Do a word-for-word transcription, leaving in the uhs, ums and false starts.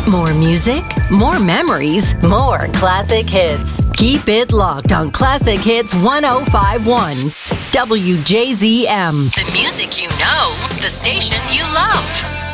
More music, more memories, more classic hits. Keep it locked on Classic Hits one oh five point one. W J Z M. The music you know, the station you love.